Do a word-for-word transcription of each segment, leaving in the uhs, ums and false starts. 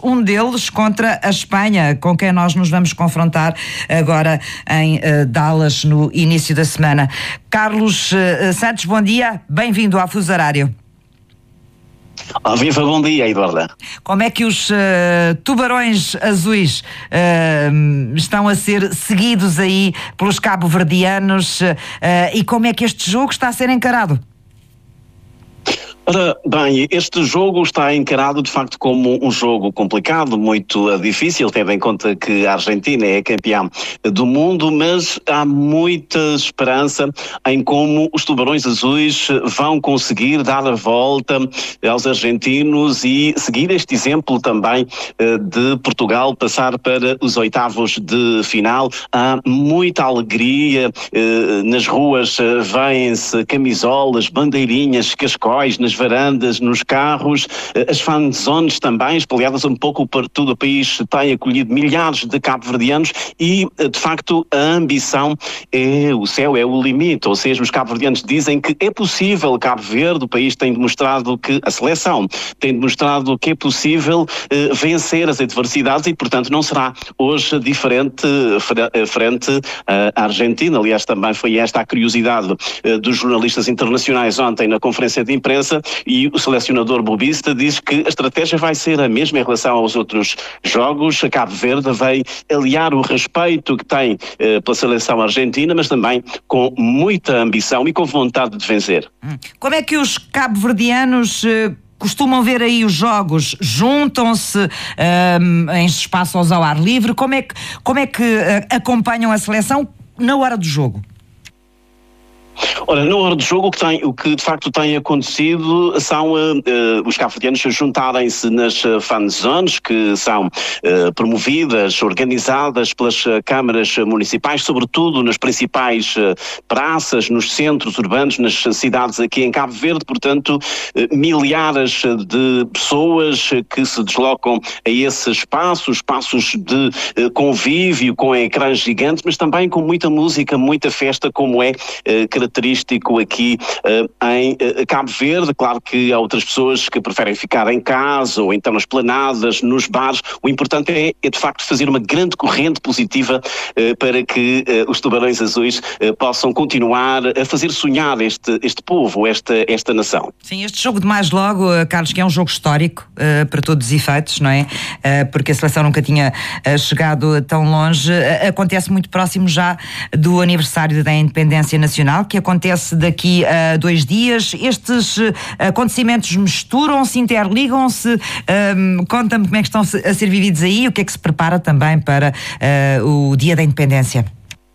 um deles contra a Espanha, com quem nós nos vamos confrontar agora em uh, Dallas no início da semana. Carlos uh, Santos, bom dia, bem-vindo ao Fuso Horário. Oh, viva, bom dia, Eduarda. Como é que os uh, tubarões azuis uh, estão a ser seguidos aí pelos cabo-verdianos uh, e como é que este jogo está a ser encarado? Ora, bem, este jogo está encarado de facto como um jogo complicado, muito uh, difícil, tendo em conta que a Argentina é campeã do mundo, mas há muita esperança em como os tubarões azuis vão conseguir dar a volta aos argentinos e seguir este exemplo também uh, de Portugal passar para os oitavos de final. Há muita alegria, uh, nas ruas uh, vêm-se camisolas, bandeirinhas, cascóis, nas varandas, nos carros, as fanzones também, espalhadas um pouco por todo o país, têm acolhido milhares de cabo-verdianos e, de facto, a ambição é o céu, é o limite, ou seja, os cabo-verdianos dizem que é possível. Cabo Verde, o país tem demonstrado que, a seleção tem demonstrado que é possível eh, vencer as adversidades e, portanto, não será hoje diferente frente à Argentina. Aliás, também foi esta a curiosidade eh, dos jornalistas internacionais ontem na conferência de imprensa. E o selecionador bobista diz que a estratégia vai ser a mesma em relação aos outros jogos. A Cabo Verde vai aliar o respeito que tem eh, pela seleção argentina, mas também com muita ambição e com vontade de vencer. Como é que os cabo-verdianos eh, costumam ver aí os jogos? Juntam-se um, em espaços ao ar livre? Como é que, como é que uh, acompanham a seleção na hora do jogo? Ora, na hora do jogo, o que, tem, o que de facto tem acontecido são uh, uh, os cabo-verdianos juntarem-se nas uh, fan zones, que são uh, promovidas, organizadas pelas uh, câmaras municipais, sobretudo nas principais uh, praças, nos centros urbanos, nas cidades aqui em Cabo Verde. Portanto, uh, milhares de pessoas que se deslocam a esses espaços, espaços de uh, convívio com ecrãs gigantes, mas também com muita música, muita festa, como é uh, característico aqui uh, em uh, Cabo Verde. Claro que há outras pessoas que preferem ficar em casa ou então nas planadas, nos bares. O importante é, é de facto fazer uma grande corrente positiva uh, para que uh, os tubarões azuis uh, possam continuar a fazer sonhar este, este povo, esta, esta nação. Sim, este jogo de mais logo, uh, Carlos, que é um jogo histórico uh, para todos os efeitos, não é? Uh, porque a seleção nunca tinha uh, chegado tão longe. Uh, acontece muito próximo já do aniversário da Independência Nacional, que acontece daqui a dois dias. Estes uh, acontecimentos misturam-se, interligam-se. Um, conta-me como é que estão a ser vividos aí, o que é que se prepara também para uh, o Dia da Independência.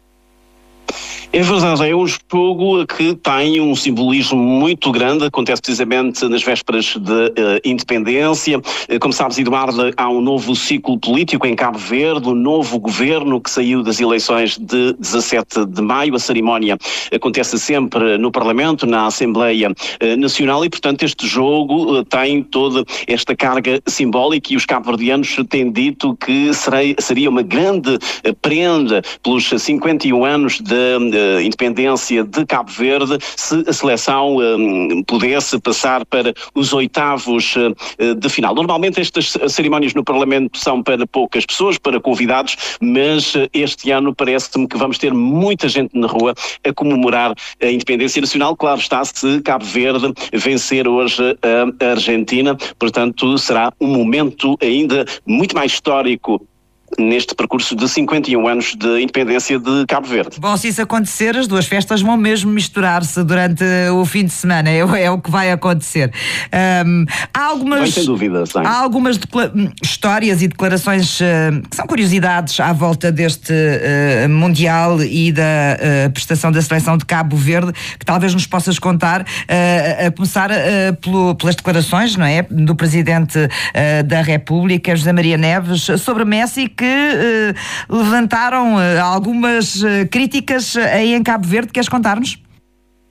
É verdade, é um jogo que tem um simbolismo muito grande, acontece precisamente nas vésperas da uh, independência. Uh, como sabes, Eduardo, há um novo ciclo político em Cabo Verde, um novo governo que saiu das eleições de dezassete de maio. A cerimónia acontece sempre no Parlamento, na Assembleia uh, Nacional e, portanto, este jogo uh, tem toda esta carga simbólica e os cabo-verdianos têm dito que serei, seria uma grande uh, prenda pelos cinquenta e um anos da independência de Cabo Verde se a seleção um, pudesse passar para os oitavos uh, de final. Normalmente estas cerimónias no Parlamento são para poucas pessoas, para convidados, mas uh, este ano parece-me que vamos ter muita gente na rua a comemorar a independência nacional. Claro está, se Cabo Verde vencer hoje a, a Argentina, portanto será um momento ainda muito mais histórico neste percurso de cinquenta e um anos de independência de Cabo Verde. Bom, se isso acontecer, as duas festas vão mesmo misturar-se durante o fim de semana, é, é o que vai acontecer. Um, há algumas, Bem, sem dúvida, sim. Há algumas histórias e declarações uh, que são curiosidades à volta deste uh, Mundial e da uh, prestação da seleção de Cabo Verde, que talvez nos possas contar, uh, a começar uh, pelo, pelas declarações, não é, do Presidente uh, da República, José Maria Neves, sobre Messi, que uh, levantaram uh, algumas uh, críticas aí em Cabo Verde. Queres contar-nos?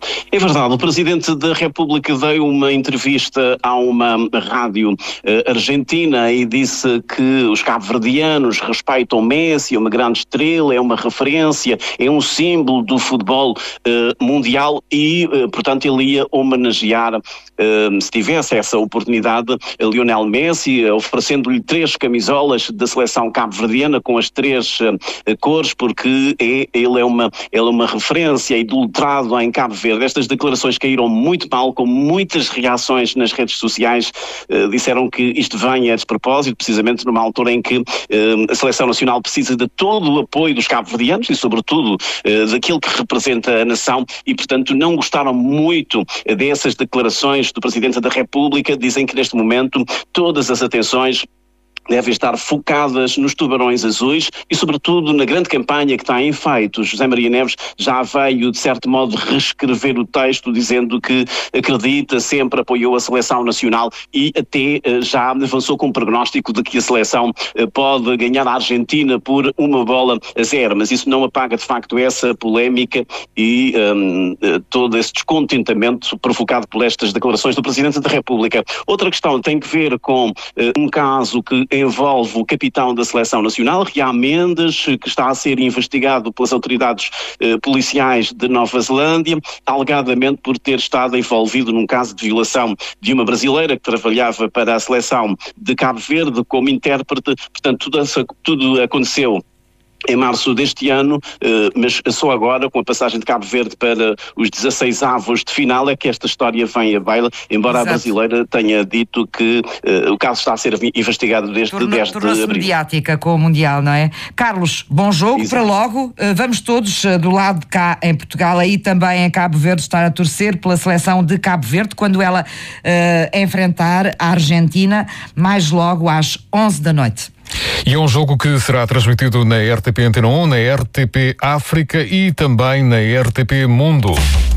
É verdade, o Presidente da República deu uma entrevista a uma rádio uh, argentina e disse que os cabo-verdianos respeitam Messi, é uma grande estrela, é uma referência, é um símbolo do futebol uh, mundial e, uh, portanto, ele ia homenagear, uh, se tivesse essa oportunidade, a Lionel Messi, uh, oferecendo-lhe três camisolas da seleção cabo-verdiana com as três uh, cores, porque é, ele, é uma, ele é uma referência, idolatrado em Cabo Verde. Estas declarações caíram muito mal, com muitas reações nas redes sociais. Uh, disseram que isto vem a despropósito, precisamente numa altura em que uh, a Seleção Nacional precisa de todo o apoio dos cabo-verdianos e, sobretudo, uh, daquilo que representa a nação e, portanto, não gostaram muito uh, dessas declarações do Presidente da República. Dizem que, neste momento, todas as atenções devem estar focadas nos tubarões azuis e, sobretudo, na grande campanha que está em feito. José Maria Neves já veio, de certo modo, reescrever o texto, dizendo que acredita, sempre apoiou a seleção nacional e até já avançou com um prognóstico de que a seleção pode ganhar a Argentina por uma bola a zero, mas isso não apaga, de facto, essa polémica e um, todo esse descontentamento provocado por estas declarações do Presidente da República. Outra questão tem que ver com uh, um caso que envolve o capitão da Seleção Nacional, Riá Mendes, que está a ser investigado pelas autoridades eh, policiais de Nova Zelândia, alegadamente por ter estado envolvido num caso de violação de uma brasileira que trabalhava para a Seleção de Cabo Verde como intérprete. Portanto, tudo, tudo aconteceu em março deste ano, mas só agora, com a passagem de Cabo Verde para os dezasseis avos de final, é que esta história vem à baila, embora Exato. A brasileira tenha dito que uh, o caso está a ser investigado desde Tornou, dez de abril. Mediática com o Mundial, não é? Carlos, bom jogo Exato. Para logo. Uh, vamos todos uh, do lado de cá em Portugal, aí também em Cabo Verde, estar a torcer pela seleção de Cabo Verde, quando ela uh, enfrentar a Argentina, mais logo às onze da noite. E é um jogo que será transmitido na R T P Antena um, na R T P África e também na R T P Mundo.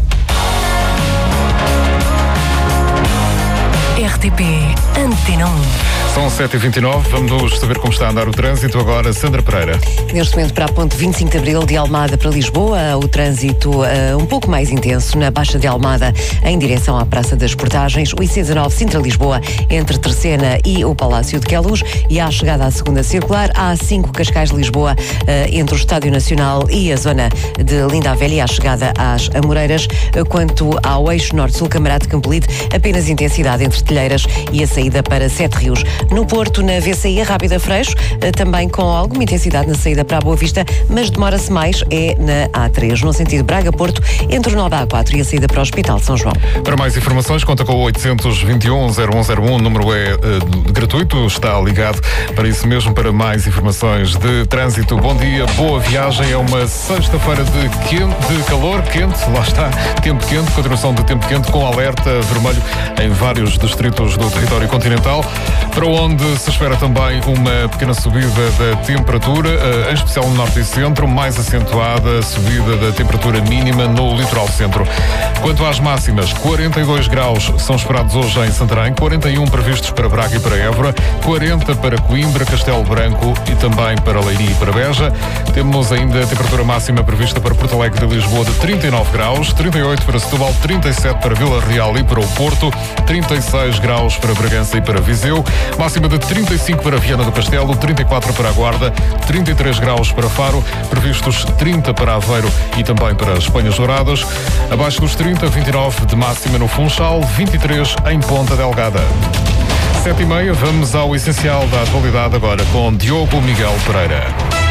R T P Antena um. São sete e vinte e nove, vamos saber como está a andar o trânsito agora. Sandra Pereira. Neste momento, para a ponte vinte e cinco de Abril, de Almada para Lisboa, o trânsito uh, um pouco mais intenso na Baixa de Almada em direção à Praça das Portagens, o I C dezanove Sintra-Lisboa entre Terceira e o Palácio de Queluz, e à chegada à segunda circular, a A cinco Cascais-Lisboa uh, entre o Estádio Nacional e a zona de Linda a Velha, e à chegada às Amoreiras. Uh, quanto ao eixo Norte-Sul Camarate Campolide, apenas intensidade entre Telheiras e a saída para Sete Rios. No Porto, na V C I, a Rábida Freixo, também com alguma intensidade na saída para a Boa Vista, mas demora-se mais é na A três, no sentido Braga-Porto, entre o nó da A quatro e a saída para o Hospital de São João. Para mais informações, conta com o oitocentos e vinte e um, zero um zero um, o número é uh, gratuito, está ligado para isso mesmo, para mais informações de trânsito. Bom dia, boa viagem, é uma sexta-feira de, quente, de calor, quente, lá está, tempo quente, continuação de tempo quente, com alerta vermelho em vários distritos do território continental, para onde se espera também uma pequena subida da temperatura, em especial no norte e centro, mais acentuada a subida da temperatura mínima no litoral centro. Quanto às máximas, quarenta e dois graus são esperados hoje em Santarém, quarenta e um previstos para Braga e para Évora, quarenta para Coimbra, Castelo Branco e também para Leiria e para Beja. Temos ainda a temperatura máxima prevista para Porto Alegre de Lisboa de trinta e nove graus, trinta e oito para Setúbal, trinta e sete para Vila Real e para o Porto, trinta e seis graus para Bragança e para Viseu, máxima de trinta e cinco para Viana do Castelo, trinta e quatro para a Guarda, trinta e três graus para Faro, previstos trinta para Aveiro e também para Espanhas Douradas, abaixo dos trinta, vinte e nove de máxima no Funchal, vinte e três em Ponta Delgada. Sete e meia, vamos ao essencial da atualidade agora com Diogo Miguel Pereira.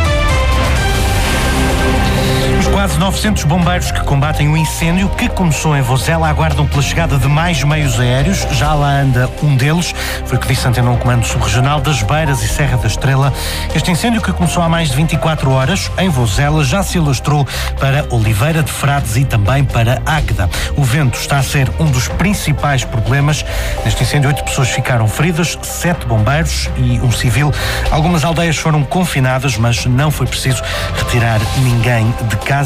Os quase novecentos bombeiros que combatem o incêndio que começou em Vozela aguardam pela chegada de mais meios aéreos. Já lá anda um deles, foi o que disse Antena um Comando Subregional das Beiras e Serra da Estrela. Este incêndio, que começou há mais de vinte e quatro horas em Vozela, já se alastrou para Oliveira de Frades e também para Águeda. O vento está a ser um dos principais problemas. Neste incêndio, oito pessoas ficaram feridas, sete bombeiros e um civil. Algumas aldeias foram confinadas, mas não foi preciso retirar ninguém de casa.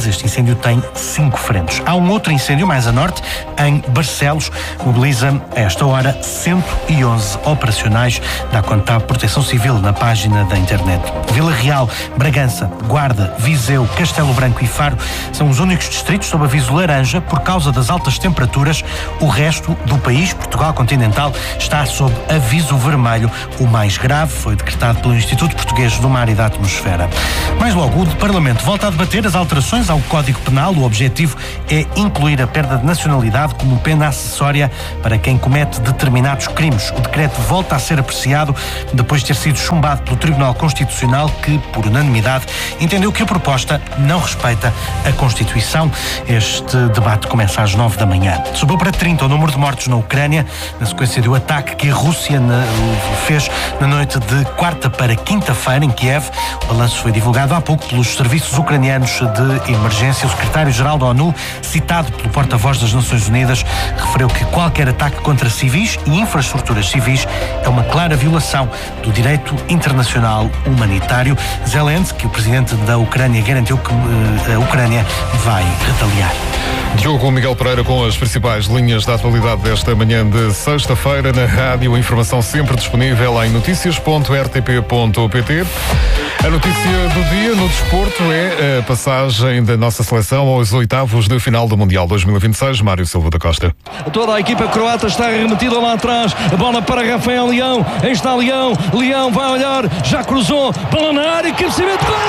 base. Este incêndio tem cinco frentes. Há um outro incêndio mais a norte, em Barcelos, mobiliza a esta hora cento e onze operacionais, dá conta à Proteção Civil na página da internet. Vila Real, Bragança, Guarda, Viseu, Castelo Branco e Faro são os únicos distritos sob aviso laranja por causa das altas temperaturas. O resto do país, Portugal continental, está sob aviso vermelho. O mais grave foi decretado pelo Instituto Português do Mar e da Atmosfera. Mais logo, o Parlamento volta a debater as alterações ao Código Penal. O objetivo é incluir a perda de nacionalidade como pena acessória para quem comete determinados crimes. O decreto volta a ser apreciado depois de ter sido chumbado pelo Tribunal Constitucional, que, por unanimidade, entendeu que a proposta não respeita a Constituição. Este debate começa às nove da manhã. Subiu para trinta o número de mortos na Ucrânia, na sequência do ataque que a Rússia na, fez na noite de quarta para quinta-feira em Kiev. O balanço foi divulgado há pouco pelos serviços ucranianos de emergência. O secretário-geral da ONU, citado pelo porta-voz das Nações Unidas, referiu que qualquer ataque contra civis e infraestruturas civis é uma clara violação do direito internacional humanitário. Zelensky, o presidente da Ucrânia, garantiu que uh, a Ucrânia vai retaliar. Diogo Miguel Pereira com as principais linhas da atualidade desta manhã de sexta-feira na rádio. Informação sempre disponível em notícias ponto r t p ponto p t. A notícia do dia no desporto é a passagem da nossa seleção aos oitavos de final do Mundial dois mil e vinte e seis. Mário Silva da Costa. Toda a equipa croata está remetida lá atrás. A bola para Rafael Leão. Aí está Leão. Leão vai olhar. Já cruzou. Bola na área. Cabeceamento. Gol!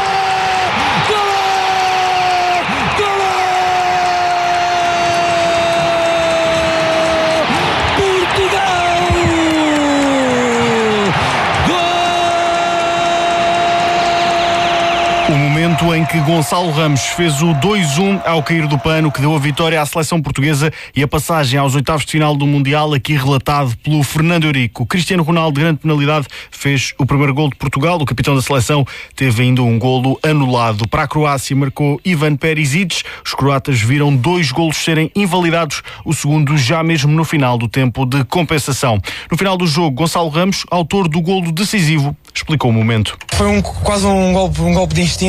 O momento em que Gonçalo Ramos fez o dois um ao cair do pano, que deu a vitória à seleção portuguesa e a passagem aos oitavos de final do Mundial, aqui relatado pelo Fernando Eurico. Cristiano Ronaldo, de grande penalidade, fez o primeiro gol de Portugal. O capitão da seleção teve ainda um golo anulado. Para a Croácia marcou Ivan Perisic. Os croatas viram dois golos serem invalidados, o segundo já mesmo no final do tempo de compensação. No final do jogo, Gonçalo Ramos, autor do golo decisivo, explicou o momento. Foi um, quase um golpe, um golpe de instinto.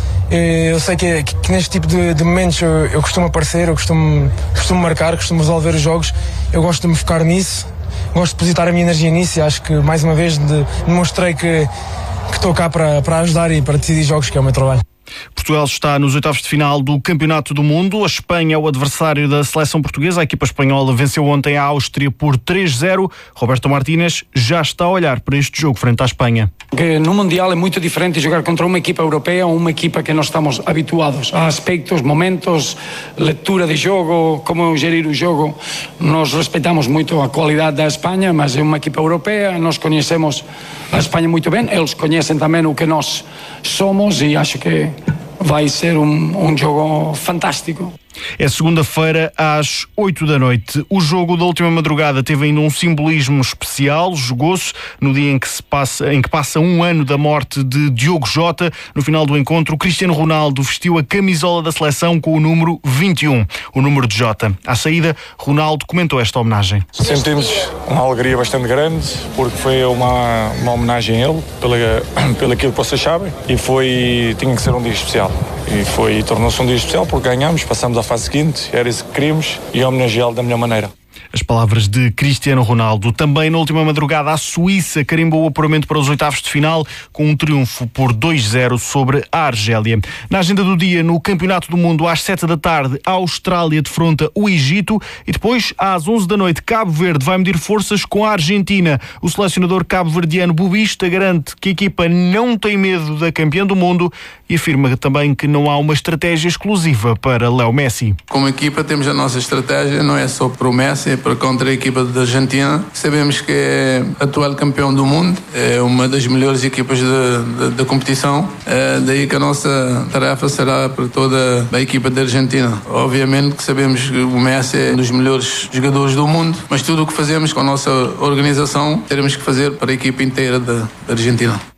Eu sei que, que, que neste tipo de, de momentos eu, eu costumo aparecer, eu costumo, costumo marcar, costumo resolver os jogos. Eu gosto de me focar nisso, gosto de depositar a minha energia nisso e acho que mais uma vez de, demonstrei que, que estou cá para, para ajudar e para decidir jogos, que é o meu trabalho. Portugal está nos oitavos de final do Campeonato do Mundo. A Espanha é o adversário da seleção portuguesa. A equipa espanhola venceu ontem a Áustria por três zero. Roberto Martínez já está a olhar para este jogo frente à Espanha. Que no Mundial é muito diferente jogar contra uma equipa europeia ou uma equipa que nós estamos habituados a aspectos, momentos, leitura de jogo, como gerir o jogo. Nós respeitamos muito a qualidade da Espanha, mas é uma equipa europeia, nós conhecemos a Espanha muito bem, eles conhecem também o que nós somos e acho que vai ser um, um jogo fantástico. É segunda-feira às oito da noite. O jogo da última madrugada teve ainda um simbolismo especial. Jogou-se no dia em que, se passa, em que passa um ano da morte de Diogo Jota. No final do encontro, o Cristiano Ronaldo vestiu a camisola da seleção com o número vinte e um, o número de Jota. À saída, Ronaldo comentou esta homenagem. Sentimos uma alegria bastante grande, porque foi uma, uma homenagem a ele, pela, pelo aquilo que vocês sabem, e foi, tinha que ser um dia especial. E foi, tornou-se um dia especial porque ganhamos, passamos à fase seguinte, era isso que queríamos e homenageá-lo da melhor maneira. As palavras de Cristiano Ronaldo. Também na última madrugada, a Suíça carimbou o apuramento para os oitavos de final com um triunfo por dois zero sobre a Argélia. Na agenda do dia, no Campeonato do Mundo, às sete da tarde, a Austrália defronta o Egito e depois, às onze da noite, Cabo Verde vai medir forças com a Argentina. O selecionador cabo-verdiano Bubista garante que a equipa não tem medo da campeã do mundo e afirma também que não há uma estratégia exclusiva para Léo Messi. Como equipa temos a nossa estratégia, não é só para o Messi, é para contra a equipa da Argentina. Sabemos que é atual campeão do mundo, é uma das melhores equipas da competição, é daí que a nossa tarefa será para toda a equipa da Argentina. Obviamente que sabemos que o Messi é um dos melhores jogadores do mundo, mas tudo o que fazemos com a nossa organização teremos que fazer para a equipa inteira da Argentina.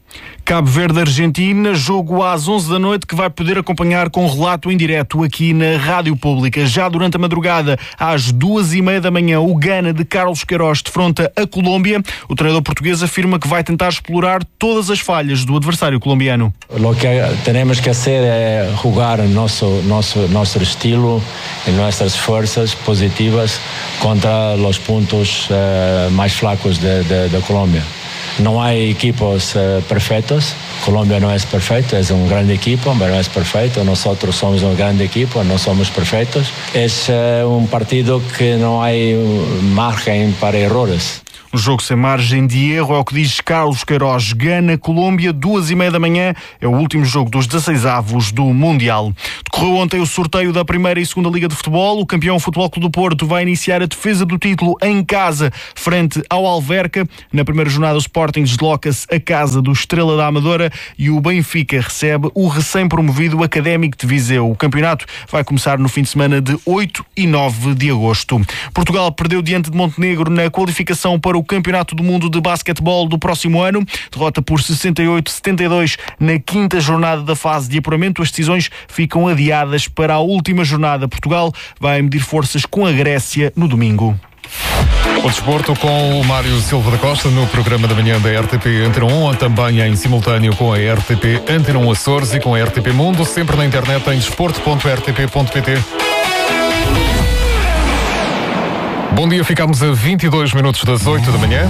Cabo Verde-Argentina, jogo às onze da noite que vai poder acompanhar com relato em direto aqui na Rádio Pública. Já durante a madrugada, às duas e meia da manhã, o Gana de Carlos Queiroz defronta a Colômbia. O treinador português afirma que vai tentar explorar todas as falhas do adversário colombiano. O que temos que fazer é jogar nosso, nosso, nosso estilo e nossas forças positivas contra os pontos uh, mais fracos da Colômbia. Não há equipos uh, perfeitos. Colômbia não é perfeita, é uma grande equipa, mas não é perfeita. Nós somos uma grande equipa, não somos perfeitos. É uh, um partido que não há margem para erros. Um jogo sem margem de erro, é o que diz Carlos Queiroz. Gana, Colômbia, duas e meia da manhã, é o último jogo dos dezasseis avos do Mundial. Decorreu ontem o sorteio da primeira e segunda Liga de Futebol. O campeão Futebol Clube do Porto vai iniciar a defesa do título em casa, frente ao Alverca. Na primeira jornada, o Sporting desloca-se à casa do Estrela da Amadora e o Benfica recebe o recém-promovido Académico de Viseu. O campeonato vai começar no fim de semana de oito e nove de agosto. Portugal perdeu diante de Montenegro na qualificação para o o Campeonato do Mundo de Basquetebol do próximo ano. Derrota por sessenta e oito a setenta e dois na quinta jornada da fase de apuramento. As decisões ficam adiadas para a última jornada. Portugal vai medir forças com a Grécia no domingo. O desporto com o Mário Silva da Costa no programa da manhã da R T P Antena um, também em simultâneo com a R T P Antena um Açores e com a R T P Mundo, sempre na internet em desporto ponto r t p ponto p t. Bom dia, ficamos a vinte e dois minutos das oito da manhã.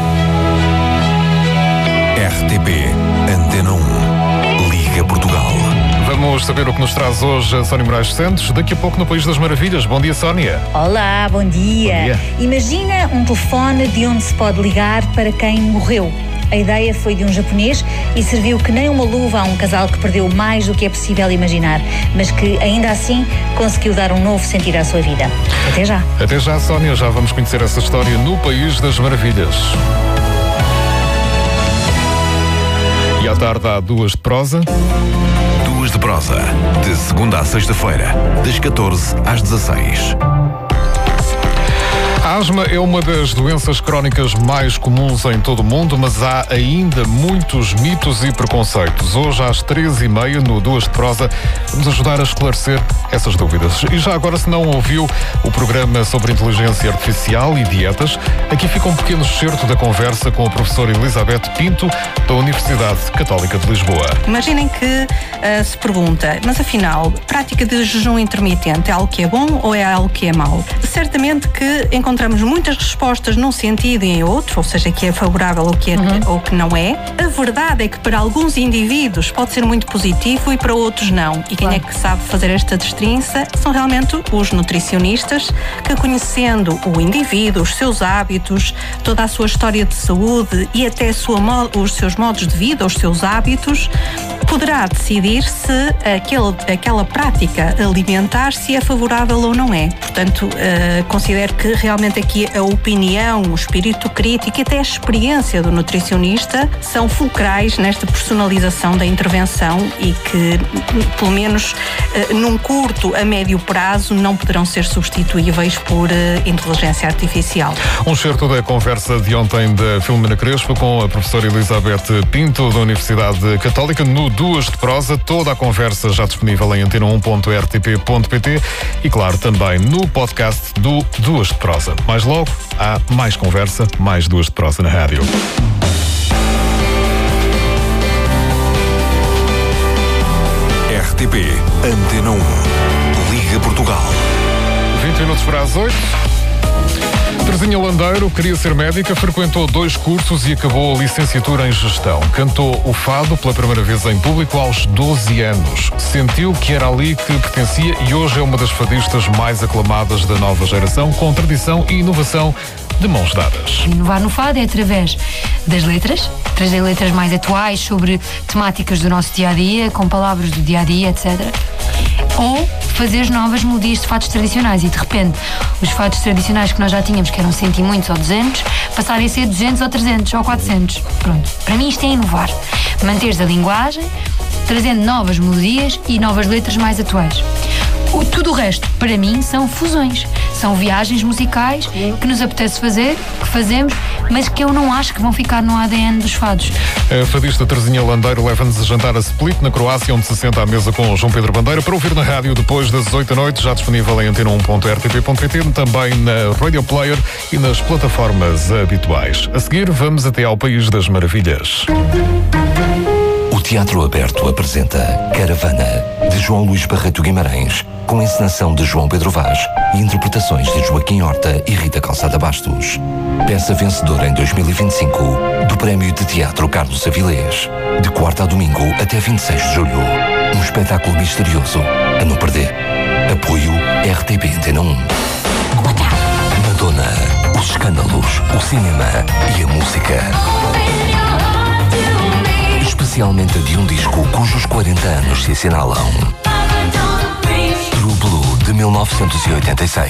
R T P Antena um, Liga Portugal. Vamos saber o que nos traz hoje a Sónia Moraes Santos, daqui a pouco no País das Maravilhas. Bom dia, Sónia. Olá, bom dia. Bom dia. Imagina um telefone de onde se pode ligar para quem morreu. A ideia foi de um japonês e serviu que nem uma luva a um casal que perdeu mais do que é possível imaginar, mas que ainda assim conseguiu dar um novo sentido à sua vida. Até já. Até já, Sónia. Já vamos conhecer essa história no País das Maravilhas. E à tarde há duas de prosa. Duas de prosa, de segunda à sexta-feira, das catorze às dezasseis. A asma é uma das doenças crónicas mais comuns em todo o mundo, mas há ainda muitos mitos e preconceitos. Hoje, às treze e meia, no Duas de Prosa, vamos ajudar a esclarecer essas dúvidas. E já agora, se não ouviu o programa sobre inteligência artificial e dietas, aqui fica um pequeno excerto da conversa com a professora Elizabeth Pinto, da Universidade Católica de Lisboa. Imaginem que uh, se pergunta, mas afinal, prática de jejum intermitente é algo que é bom ou é algo que é mau? Certamente que encontramos muitas respostas num sentido e em outro, ou seja, que é favorável ou que, é, uhum. ou que não é. A verdade é que para alguns indivíduos pode ser muito positivo e para outros não. E quem claro. é que sabe fazer esta distinção são realmente os nutricionistas, que conhecendo o indivíduo, os seus hábitos, toda a sua história de saúde e até sua, os seus modos de vida, os seus hábitos, poderá decidir se aquele, aquela prática alimentar se é favorável ou não é. Portanto, uh, considero que realmente aqui a opinião, o espírito crítico e até a experiência do nutricionista são fulcrais nesta personalização da intervenção e que, pelo menos uh, num curto a médio prazo, não poderão ser substituíveis por uh, inteligência artificial. Um certo da conversa de ontem da Filomena Crespo com a professora Elizabeth Pinto, da Universidade Católica, no Duas de Prosa. Toda a conversa já disponível em antena um ponto r t p ponto p t e, claro, também no podcast do Duas de Prosa. Mais logo, há mais conversa, mais Duas de Prosa na rádio. R T P Antena um, Liga Portugal. vinte minutos para as oito. Terezinha Landeiro queria ser médica, frequentou dois cursos e acabou a licenciatura em gestão. Cantou o fado pela primeira vez em público aos doze anos. Sentiu que era ali que pertencia e hoje é uma das fadistas mais aclamadas da nova geração, com tradição e inovação de mãos dadas. Inovar no fado é através das letras, trazer letras mais atuais sobre temáticas do nosso dia-a-dia, com palavras do dia-a-dia, etcétera. Ou fazer novas melodias de fados tradicionais e, de repente, os fados tradicionais que nós já tínhamos, que eram cento e muitos ou duzentos, passarem a ser duzentos ou trezentos ou quatrocentos. Pronto. Para mim isto é inovar. Manteres a linguagem, trazendo novas melodias e novas letras mais atuais. O, tudo o resto, para mim, são fusões. São viagens musicais que nos apetece fazer, que fazemos, mas que eu não acho que vão ficar no A D N dos fados. A fadista Terezinha Landeiro leva-nos a jantar a Split, na Croácia, onde se senta à mesa com o João Pedro Bandeira, para ouvir na rádio depois das oito da noite, já disponível em antena um ponto r t p ponto p t, também na Radio Player e nas plataformas habituais. A seguir, vamos até ao País das Maravilhas. O Teatro Aberto apresenta Caravana, de João Luís Barreto Guimarães, com encenação de João Pedro Vaz e interpretações de Joaquim Horta e Rita Calçada Bastos. Peça vencedora em dois mil e vinte e cinco do Prémio de Teatro Carlos Avilés, de quarta a domingo até vinte e seis de julho. Um espetáculo misterioso a não perder. Apoio R T P Antena um. Madonna, os escândalos, o cinema e a música. Especialmente a de um disco cujos quarenta anos se assinalam. True Blue, de mil novecentos e oitenta e seis.